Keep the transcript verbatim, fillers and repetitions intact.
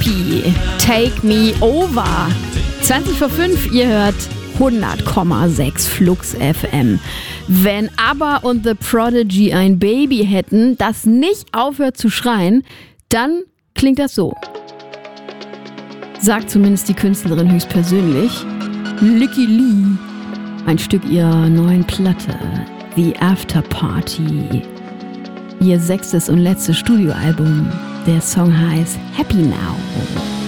Avicii, Take Me Over. zwanzig vor fünf, ihr hört hundert Komma sechs Flux F M. Wenn ABBA und The Prodigy ein Baby hätten, das nicht aufhört zu schreien, dann klingt das so. Sagt zumindest die Künstlerin höchstpersönlich. Licky Lee. Ein Stück ihrer neuen Platte, The After Party. Ihr sechstes und letztes Studioalbum. Der Song heißt Happy Now.